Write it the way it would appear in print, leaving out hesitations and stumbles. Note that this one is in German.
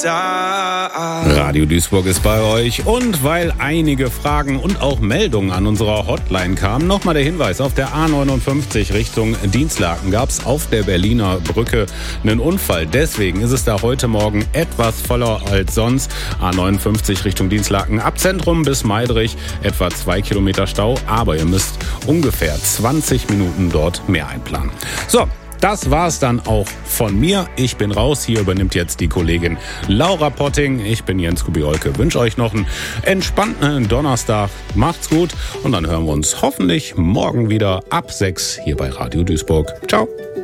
Radio Duisburg ist bei euch und weil einige Fragen und auch Meldungen an unserer Hotline kamen, nochmal der Hinweis, auf der A59 Richtung Dienstlaken gab es auf der Berliner Brücke einen Unfall. Deswegen ist es da heute Morgen etwas voller als sonst. A59 Richtung Dienstlaken ab Zentrum bis Meidrich, etwa 2 Kilometer Stau, aber ihr müsst ungefähr 20 Minuten dort mehr einplanen. So. Das war's dann auch von mir. Ich bin raus. Hier übernimmt jetzt die Kollegin Laura Potting. Ich bin Jens Kubiolke. Wünsche euch noch einen entspannten Donnerstag. Macht's gut und dann hören wir uns hoffentlich morgen wieder ab 6 hier bei Radio Duisburg. Ciao.